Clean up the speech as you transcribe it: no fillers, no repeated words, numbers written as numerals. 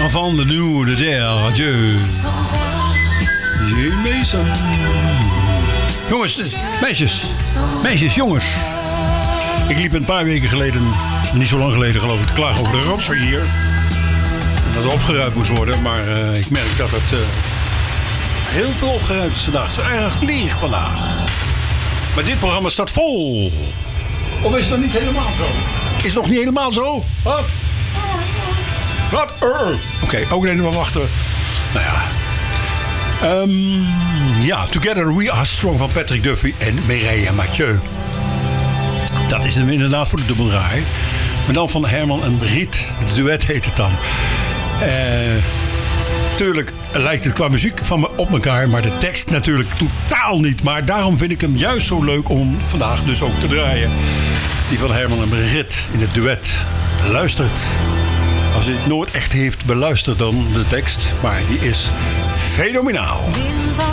Van de nieuwe de der, adieu. Jongens, meisjes, jongens. Ik liep een paar weken geleden, niet zo lang geleden geloof ik, te klagen over de rotzooi hier. Dat er opgeruimd moest worden, maar ik merk dat het heel veel opgeruimd is vandaag. Het is erg leeg vandaag. Maar dit programma staat vol. Of is het nog niet helemaal zo? Is het nog niet helemaal zo? Wat? Oké, ook even maar wachten. Nou ja. Ja, Together We Are Strong van Patrick Duffy en Mireille Mathieu. Dat is hem inderdaad voor de dubbeldraai. Maar dan van Herman en Brigitte. Het duet heet het dan. Tuurlijk lijkt het qua muziek van me op elkaar, maar de tekst natuurlijk totaal niet. Maar daarom vind ik hem juist zo leuk om vandaag dus ook te draaien. Die van Herman en Brigitte in het duet. Luistert. Als u het nooit echt heeft beluisterd dan de tekst. Maar die is fenomenaal.